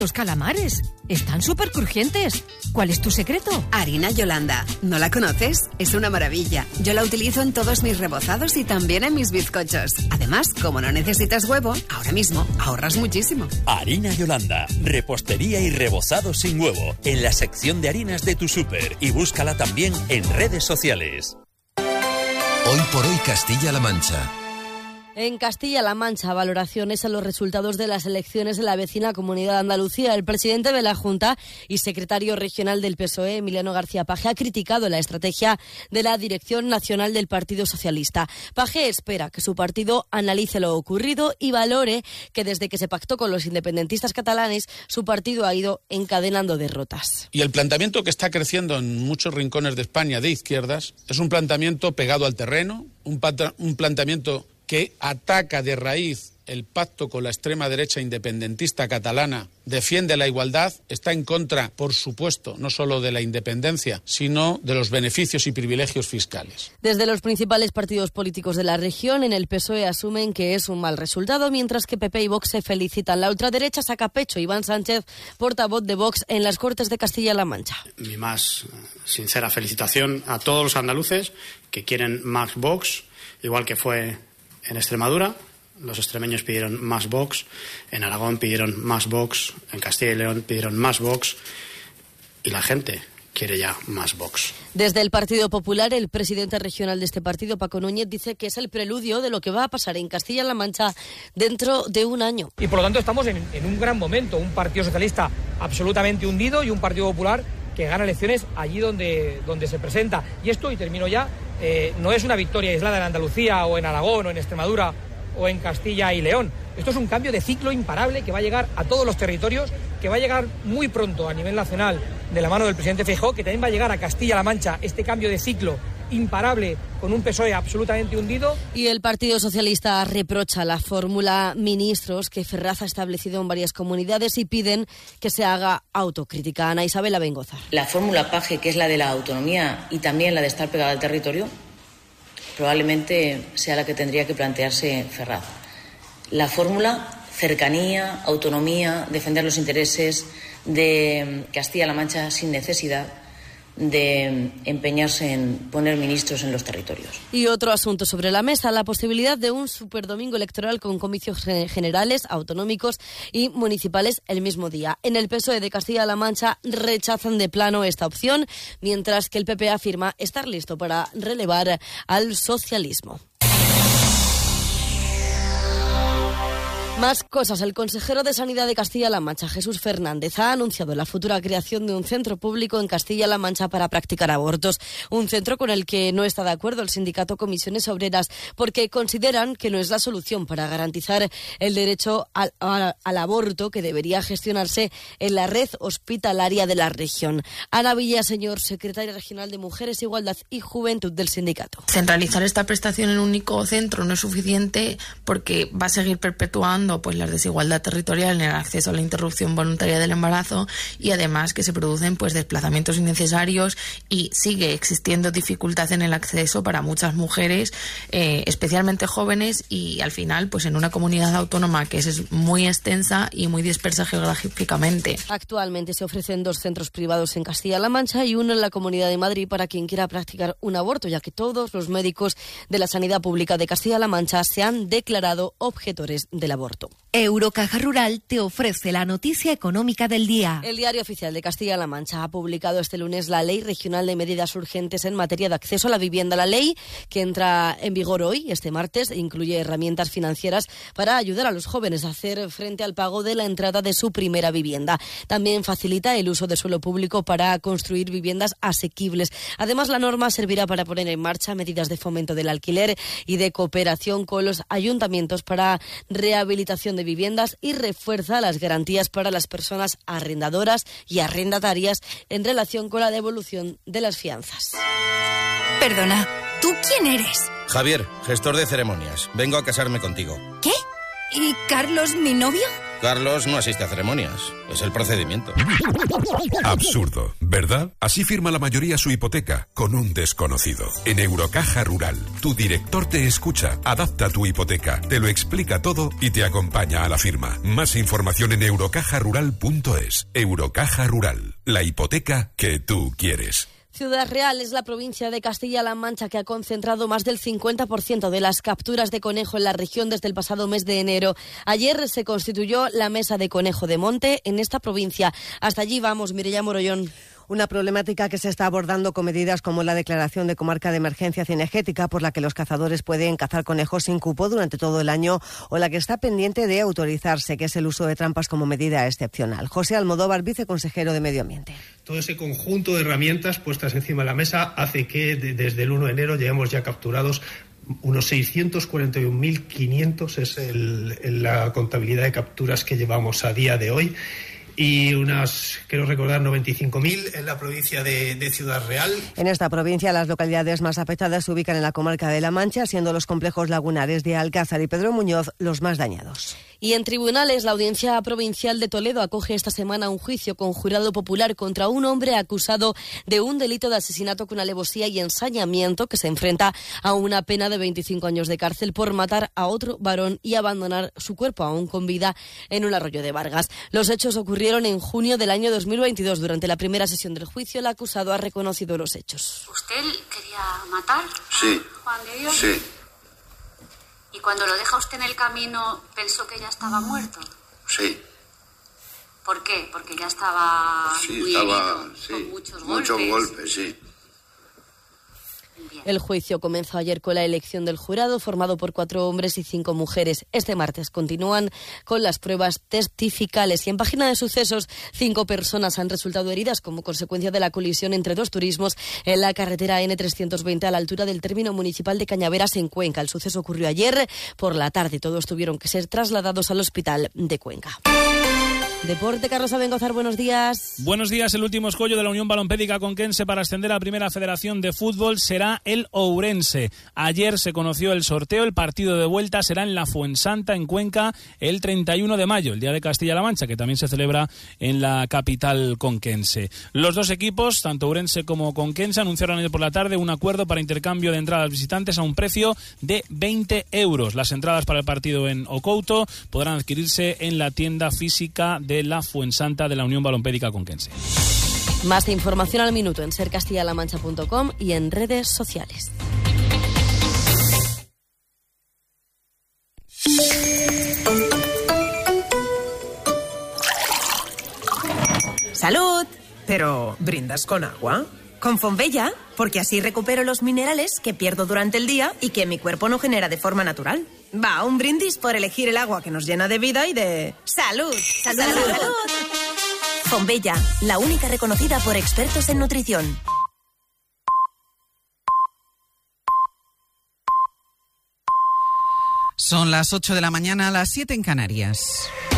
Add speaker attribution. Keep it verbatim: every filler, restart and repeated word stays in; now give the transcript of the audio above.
Speaker 1: Los calamares están súper crujientes. ¿Cuál es tu secreto?
Speaker 2: Harina Yolanda. ¿No la conoces? Es una maravilla. Yo la utilizo en todos mis rebozados y también en mis bizcochos. Además, como no necesitas huevo, ahora mismo ahorras muchísimo.
Speaker 3: Harina Yolanda. Repostería y rebozado sin huevo. En la sección de harinas de tu súper. Y búscala también en redes sociales.
Speaker 4: Hoy por hoy Castilla-La Mancha.
Speaker 5: En Castilla-La Mancha, valoraciones a los resultados de las elecciones de la vecina Comunidad de Andalucía. El presidente de la Junta y secretario regional del P S O E, Emiliano García Paje, ha criticado la estrategia de la Dirección Nacional del Partido Socialista. Paje espera que su partido analice lo ocurrido y valore que desde que se pactó con los independentistas catalanes, su partido ha ido encadenando derrotas.
Speaker 6: Y el planteamiento que está creciendo en muchos rincones de España de izquierdas es un planteamiento pegado al terreno, un, pata- un planteamiento que ataca de raíz el pacto con la extrema derecha independentista catalana, defiende la igualdad, está en contra, por supuesto, no solo de la independencia, sino de los beneficios y privilegios fiscales.
Speaker 5: Desde los principales partidos políticos de la región, en el P S O E asumen que es un mal resultado, mientras que P P y Vox se felicitan. La ultraderecha saca pecho. Iván Sánchez, portavoz de Vox en las Cortes de Castilla-La Mancha.
Speaker 7: Mi más sincera felicitación a todos los andaluces que quieren más Vox, igual que fue en Extremadura. Los extremeños pidieron más Vox, en Aragón pidieron más Vox, en Castilla y León pidieron más Vox y la gente quiere ya más Vox.
Speaker 5: Desde el Partido Popular, el presidente regional de este partido, Paco Núñez, dice que es el preludio de lo que va a pasar en Castilla-La Mancha dentro de un año.
Speaker 8: Y por lo tanto estamos en, en un gran momento, un Partido Socialista absolutamente hundido y un Partido Popular que gana elecciones allí donde, donde se presenta. Y esto, y termino ya, eh, no es una victoria aislada en Andalucía o en Aragón o en Extremadura o en Castilla y León. Esto es un cambio de ciclo imparable que va a llegar a todos los territorios, que va a llegar muy pronto a nivel nacional de la mano del presidente Feijóo, que también va a llegar a Castilla-La Mancha este cambio de ciclo imparable con un P S O E absolutamente hundido.
Speaker 5: Y el Partido Socialista reprocha la fórmula ministros que Ferraz ha establecido en varias comunidades y piden que se haga autocrítica. Ana Isabel Abengozar.
Speaker 9: La fórmula Paje, que es la de la autonomía y también la de estar pegada al territorio, probablemente sea la que tendría que plantearse Ferraz. La fórmula cercanía, autonomía, defender los intereses de Castilla-La Mancha sin necesidad de empeñarse en poner ministros en los territorios.
Speaker 5: Y otro asunto sobre la mesa, la posibilidad de un superdomingo electoral con comicios generales, autonómicos y municipales el mismo día. En el P S O E de Castilla-La Mancha rechazan de plano esta opción, mientras que el P P afirma estar listo para relevar al socialismo. Más cosas. El consejero de Sanidad de Castilla-La Mancha, Jesús Fernández, ha anunciado la futura creación de un centro público en Castilla-La Mancha para practicar abortos. Un centro con el que no está de acuerdo el sindicato Comisiones Obreras, porque consideran que no es la solución para garantizar el derecho al, al, al aborto que debería gestionarse en la red hospitalaria de la región. Ana Villaseñor, secretaria regional de Mujeres, Igualdad y Juventud del sindicato.
Speaker 10: Centralizar esta prestación en un único centro no es suficiente porque va a seguir perpetuando pues la desigualdad territorial en el acceso a la interrupción voluntaria del embarazo y además que se producen pues desplazamientos innecesarios y sigue existiendo dificultad en el acceso para muchas mujeres, eh, especialmente jóvenes, y al final pues en una comunidad autónoma que es muy extensa y muy dispersa geográficamente.
Speaker 5: Actualmente se ofrecen dos centros privados en Castilla-La Mancha y uno en la Comunidad de Madrid para quien quiera practicar un aborto, ya que todos los médicos de la sanidad pública de Castilla-La Mancha se han declarado objetores del aborto.
Speaker 1: Eurocaja Rural te ofrece la noticia económica del día.
Speaker 5: El Diario Oficial de Castilla-La Mancha ha publicado este lunes la Ley Regional de Medidas Urgentes en materia de acceso a la vivienda. La ley, que entra en vigor hoy, este martes, incluye herramientas financieras para ayudar a los jóvenes a hacer frente al pago de la entrada de su primera vivienda. También facilita el uso de suelo público para construir viviendas asequibles. Además, la norma servirá para poner en marcha medidas de fomento del alquiler y de cooperación con los ayuntamientos para rehabilitación de viviendas y refuerza las garantías para las personas arrendadoras y arrendatarias en relación con la devolución de las fianzas.
Speaker 1: Perdona, ¿tú quién eres?
Speaker 11: Javier, gestor de ceremonias. Vengo a casarme contigo.
Speaker 1: ¿Qué?
Speaker 11: ¿Y Carlos, mi novio?
Speaker 12: Carlos no asiste a ceremonias, es el procedimiento.
Speaker 13: Absurdo, ¿verdad? Así firma la mayoría su hipoteca, con un desconocido. En Eurocaja Rural, tu director te escucha, adapta tu hipoteca, te lo explica todo y te acompaña a la firma. Más información en eurocaja rural punto es. Eurocaja Rural, la hipoteca que tú quieres.
Speaker 5: Ciudad Real es la provincia de Castilla-La Mancha que ha concentrado más del cincuenta por ciento de las capturas de conejo en la región desde el pasado mes de enero. Ayer se constituyó la Mesa de Conejo de Monte en esta provincia. Hasta allí vamos, Mireia Morollón.
Speaker 14: Una problemática que se está abordando con medidas como la declaración de comarca de emergencia cinegética, por la que los cazadores pueden cazar conejos sin cupo durante todo el año, o la que está pendiente de autorizarse, que es el uso de trampas como medida excepcional. José Almodóvar, viceconsejero de Medio Ambiente.
Speaker 15: Todo ese conjunto de herramientas puestas encima de la mesa hace que de, desde el uno de enero lleguemos ya capturados unos seiscientos cuarenta y un mil quinientos, es el, el, la contabilidad de capturas que llevamos a día de hoy. Y unas, quiero recordar, noventa y cinco mil en la provincia de, de Ciudad Real.
Speaker 14: En esta provincia las localidades más afectadas se ubican en la comarca de La Mancha, siendo los complejos lagunares de Alcázar y Pedro Muñoz los más dañados.
Speaker 5: Y en tribunales, la Audiencia Provincial de Toledo acoge esta semana un juicio con jurado popular contra un hombre acusado de un delito de asesinato con alevosía y ensañamiento, que se enfrenta a una pena de veinticinco años de cárcel por matar a otro varón y abandonar su cuerpo aún con vida en un arroyo de Vargas. Los hechos ocurrieron en junio del año dos mil veintidós. Durante la primera sesión del juicio, el acusado ha reconocido los hechos.
Speaker 16: ¿Usted quería matar
Speaker 17: sí.
Speaker 16: a Juan de Dios?
Speaker 17: Sí.
Speaker 16: ¿Y cuando lo deja usted en el camino pensó que ya estaba muerto?
Speaker 17: Sí.
Speaker 16: ¿Por qué? Porque ya estaba
Speaker 17: sí,
Speaker 16: muy
Speaker 17: estaba,
Speaker 16: herido,
Speaker 17: sí,
Speaker 16: con muchos,
Speaker 17: muchos
Speaker 16: golpes.
Speaker 17: golpes, sí.
Speaker 5: El juicio comenzó ayer con la elección del jurado, formado por cuatro hombres y cinco mujeres. Este martes continúan con las pruebas testificales. Y en página de sucesos, cinco personas han resultado heridas como consecuencia de la colisión entre dos turismos en la carretera ene trescientos veinte a la altura del término municipal de Cañaveras, en Cuenca. El suceso ocurrió ayer por la tarde. Todos tuvieron que ser trasladados al hospital de Cuenca. Deporte, Carlos Abengozar, buenos días.
Speaker 18: Buenos días. El último escollo de la Unión Balompédica Conquense para ascender a Primera Federación de Fútbol será el Ourense. Ayer se conoció el sorteo. El partido de vuelta será en la Fuensanta, en Cuenca, el treinta y uno de mayo, el Día de Castilla-La Mancha, que también se celebra en la capital conquense. Los dos equipos, tanto Ourense como Conquense, anunciaron ayer por la tarde un acuerdo para intercambio de entradas visitantes a un precio de veinte euros. Las entradas para el partido en Ocouto podrán adquirirse en la tienda física de de la Fuensanta de la Unión Balompédica Conquense.
Speaker 5: Más información al minuto en ser castilla la mancha punto com y en redes sociales.
Speaker 19: ¡Salud! Pero, ¿brindas con agua? Con Fonbella, porque así recupero los minerales que pierdo durante el día y que mi cuerpo no genera de forma natural. Va, un brindis por elegir el agua que nos llena de vida y de... ¡Salud! ¡Salud! ¡Salud! ¡Salud! Fonbella, la única reconocida por expertos en nutrición.
Speaker 20: Son las ocho de la mañana, las siete en Canarias.